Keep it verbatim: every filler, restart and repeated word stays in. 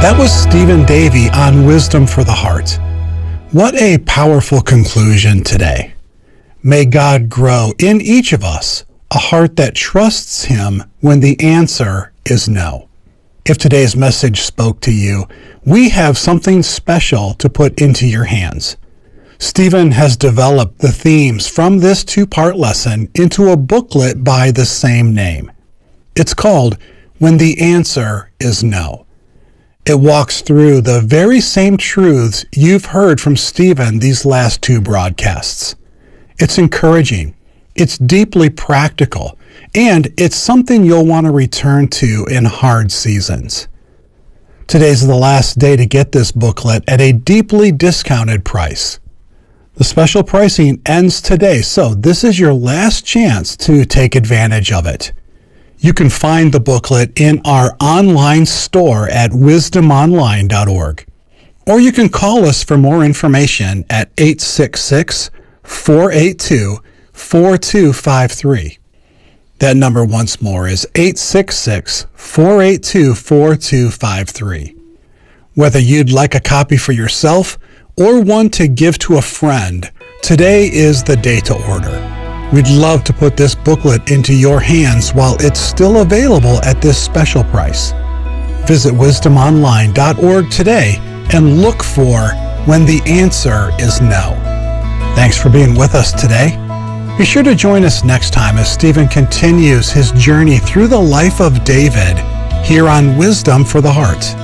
That was Stephen Davey on Wisdom for the Heart. What a powerful conclusion today. May God grow in each of us a heart that trusts Him when the answer is no. If today's message spoke to you, we have something special to put into your hands. Stephen has developed the themes from this two-part lesson into a booklet by the same name. It's called When the Answer is No. It walks through the very same truths you've heard from Stephen these last two broadcasts. It's encouraging, it's deeply practical, and it's something you'll want to return to in hard seasons. Today's the last day to get this booklet at a deeply discounted price. The special pricing ends today, so this is your last chance to take advantage of it. You can find the booklet in our online store at wisdom online dot org. Or you can call us for more information at eight six six, four eight two, four two five three. That number once more is eight six six, four eight two, four two five three. Whether you'd like a copy for yourself or one to give to a friend, today is the day to order. We'd love to put this booklet into your hands while it's still available at this special price. Visit wisdom online dot org today and look for When the Answer is No. Thanks for being with us today. Be sure to join us next time as Stephen continues his journey through the life of David here on Wisdom for the Heart.